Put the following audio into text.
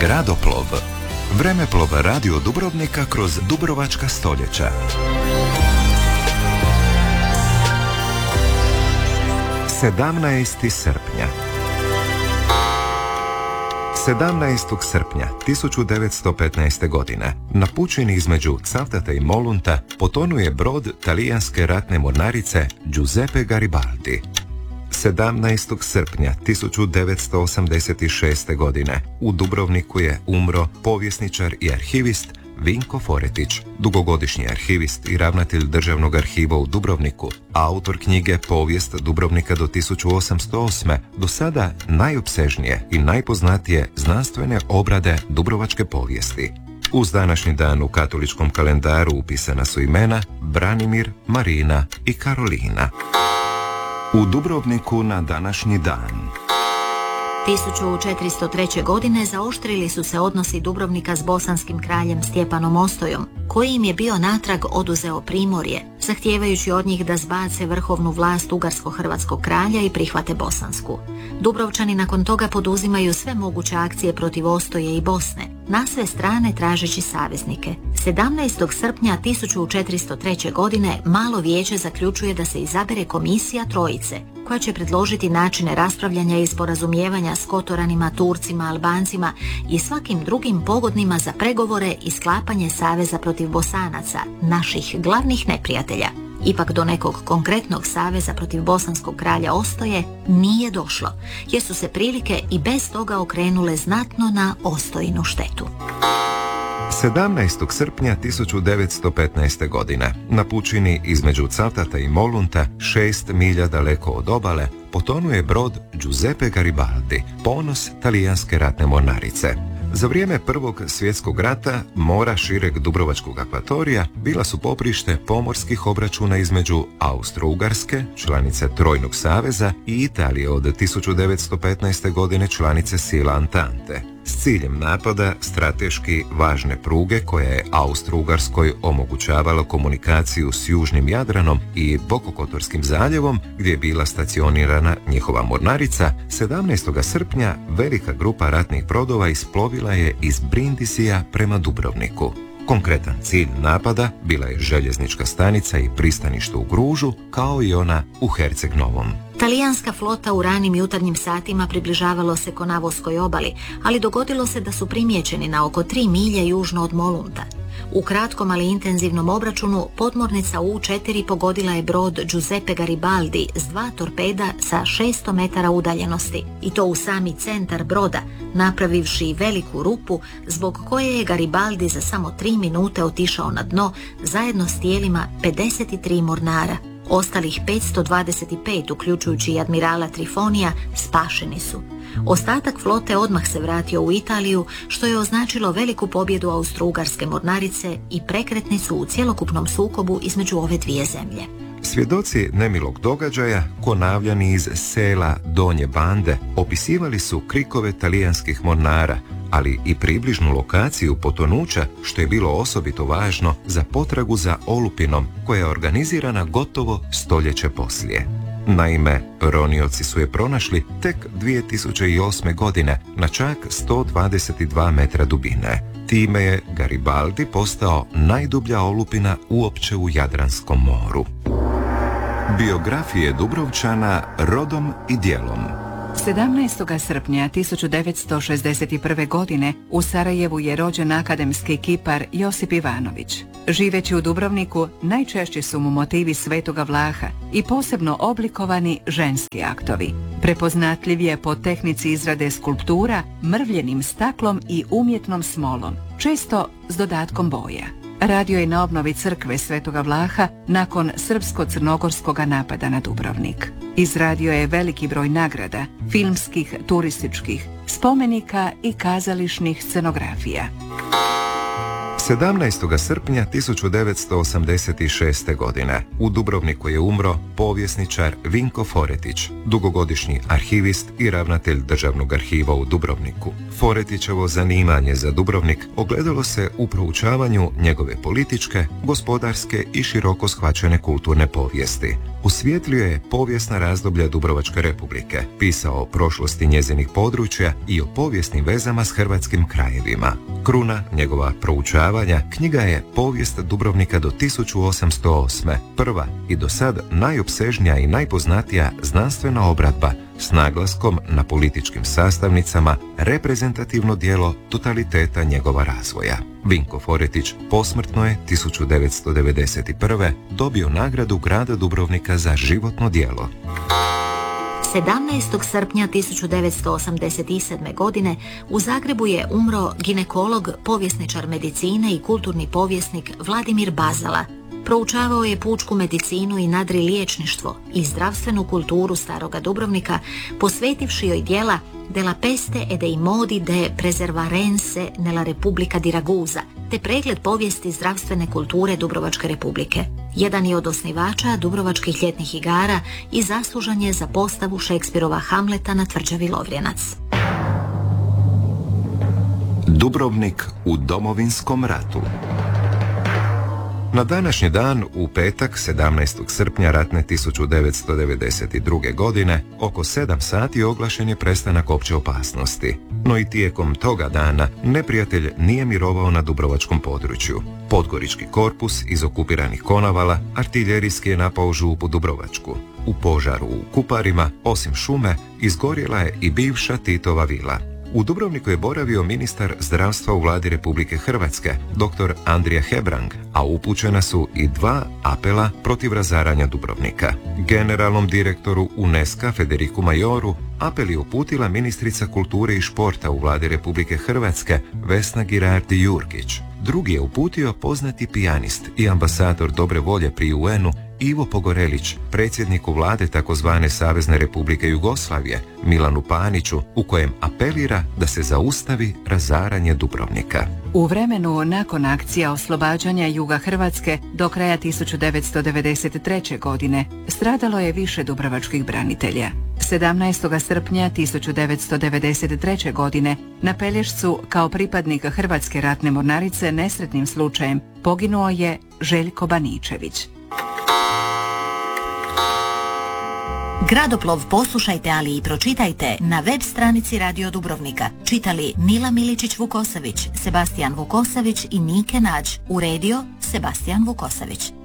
Gradoplov. Vremeplov radio Dubrovnika kroz dubrovačka stoljeća. 17. srpnja. 17. srpnja 1915. godine na pučini između Cavtata i Molunta potonuje brod talijanske ratne mornarice Giuseppe Garibaldi. 17. srpnja 1986. godine u Dubrovniku je umro povjesničar i arhivist Vinko Foretić, dugogodišnji arhivist i ravnatelj Državnog arhiva u Dubrovniku, autor knjige Povijest Dubrovnika do 1808. do sada najopsežnije i najpoznatije znanstvene obrade dubrovačke povijesti. Uz današnji dan u katoličkom kalendaru upisana su imena Branimir, Marina i Karolina. U Dubrovniku na današnji dan. 1403. godine zaoštrili su se odnosi Dubrovnika s bosanskim kraljem Stjepanom Ostojom, koji im je bio natrag oduzeo Primorje, zahtijevajući od njih da zbace vrhovnu vlast ugarsko-hrvatskog kralja i prihvate bosansku. Dubrovčani nakon toga poduzimaju sve moguće akcije protiv Ostoje i Bosne, na sve strane tražeći saveznike. 17. srpnja 1403. godine Malo vijeće zaključuje da se izabere komisija trojice, koja će predložiti načine raspravljanja i sporazumijevanja s Kotoranima, Turcima, Albancima i svakim drugim pogodnima za pregovore i sklapanje saveza protiv Bosanaca, naših glavnih neprijatelja. Ipak do nekog konkretnog saveza protiv bosanskog kralja Ostoje nije došlo, jer su se prilike i bez toga okrenule znatno na Ostojinu štetu. 17. srpnja 1915. godine na pučini između Cavtata i Molunta, 6 milja daleko od obale, potonuje brod Giuseppe Garibaldi, ponos talijanske ratne mornarice. Za vrijeme Prvog svjetskog rata mora šireg dubrovačkog akvatorija bila su poprište pomorskih obračuna između Austro-Ugarske, članice Trojnog saveza, i Italije od 1915. godine članice sila Antante, s ciljem napada strateški važne pruge koja je Austro-Ugarskoj omogućavala komunikaciju s Južnim Jadranom i Bokokotorskim zaljevom, gdje je bila stacionirana njihova mornarica. 17. srpnja velika grupa ratnih brodova isplovila je iz Brindisija prema Dubrovniku. Konkretan cilj napada bila je željeznička stanica i pristanište u Gružu, kao i ona u Herceg Novom. Talijanska flota u ranim jutarnjim satima približavalo se Konavoskoj obali, ali dogodilo se da su primijećeni na oko 3 milje južno od Molunta. U kratkom ali intenzivnom obračunu podmornica U-4 pogodila je brod Giuseppe Garibaldi s 2 torpeda sa 600 metara udaljenosti, i to u sami centar broda, napravivši veliku rupu zbog koje je Garibaldi za samo 3 minute otišao na dno zajedno s tijelima 53 mornara. Ostalih 525, uključujući i admirala Trifonija, spašeni su. Ostatak flote odmah se vratio u Italiju, što je označilo veliku pobjedu Austro-Ugarske mornarice i prekretnicu u cjelokupnom sukobu između ove dvije zemlje. Svjedoci nemilog događaja, Konavljani iz sela Donje Bande, opisivali su krikove talijanskih mornara, ali i približnu lokaciju potonuća, što je bilo osobito važno za potragu za olupinom, koja je organizirana gotovo stoljeće poslije. Naime, ronioci su je pronašli tek 2008. godine na čak 122 metra dubine. Time je Garibaldi postao najdublja olupina uopće u Jadranskom moru. Biografije Dubrovčana rodom i djelom. 17. srpnja 1961. godine u Sarajevu je rođen akademski kipar Josip Ivanović. Živeći u Dubrovniku, najčešći su mu motivi Svetoga Vlaha i posebno oblikovani ženski aktovi. Prepoznatljiv je po tehnici izrade skulptura, mrvljenim staklom i umjetnom smolom, često s dodatkom boja. Radio je na obnovi crkve Svetoga Vlaha nakon srpsko-crnogorskog napada na Dubrovnik. Izradio je veliki broj nagrada, filmskih, turističkih, spomenika i kazališnih scenografija. 17. srpnja 1986. godine u Dubrovniku je umro povjesničar Vinko Foretić, dugogodišnji arhivist i ravnatelj Državnog arhiva u Dubrovniku. Foretićevo zanimanje za Dubrovnik ogledalo se u proučavanju njegove političke, gospodarske i široko shvaćene kulturne povijesti. Osvijetlio je povijesna razdoblja Dubrovačke republike, pisao o prošlosti njezinih područja i o povijesnim vezama s hrvatskim krajevima. Kruna njegova proučavanja knjiga je Povijest Dubrovnika do 1808. Prva i do sad najopsežnija i najpoznatija znanstvena obradba s naglaskom na političkim sastavnicama, reprezentativno djelo totaliteta njegova razvoja. Vinko Foretić posmrtno je 1991. dobio nagradu grada Dubrovnika za životno djelo. 17. srpnja 1987. godine u Zagrebu je umro ginekolog, povjesničar medicine i kulturni povjesnik Vladimir Bazala. Proučavao je pučku medicinu i nadriliječništvo i zdravstvenu kulturu staroga Dubrovnika, posvetivši joj djela De la peste e dei modi de preservarense nella Repubblica di Ragusa, te pregled povijesti zdravstvene kulture Dubrovačke republike. Jedan je od osnivača Dubrovačkih ljetnih igara i zaslužan je za postavu Šekspirova Hamleta na tvrđavi Lovrjenac. Dubrovnik u Domovinskom ratu. Na današnji dan, u petak 17. srpnja ratne 1992. godine, oko 7 sati oglašen je prestanak opće opasnosti. No i tijekom toga dana neprijatelj nije mirovao na dubrovačkom području. Podgorički korpus iz okupiranih Konavala artiljerijski je napao župu Dubrovačku. U požaru u Kuparima, osim šume, izgorjela je i bivša Titova vila. U Dubrovniku je boravio ministar zdravstva u vladi Republike Hrvatske, dr. Andrija Hebrang, a upućena su i 2 apela protiv razaranja Dubrovnika. Generalnom direktoru UNESCO Federiku Majoru apel je uputila ministrica kulture i športa u vladi Republike Hrvatske Vesna Girardi-Jurgić. Drugi je uputio poznati pijanist i ambasador dobre volje pri UN-u Ivo Pogorelić, predsjedniku vlade takozvane Savezne Republike Jugoslavije Milanu Paniću, u kojem apelira da se zaustavi razaranje Dubrovnika. U vremenu nakon akcija oslobađanja juga Hrvatske do kraja 1993. godine stradalo je više dubrovačkih branitelja. 17. srpnja 1993. godine na Pelješcu kao pripadnik Hrvatske ratne mornarice nesretnim slučajem poginuo je Željko Baničević. Gradoplov poslušajte, ali i pročitajte na web stranici Radio Dubrovnika. Čitali Nila Miličić-Vukosavić, Sebastijan Vukosavić i Nike Nađ. Uredio Sebastijan Vukosavić.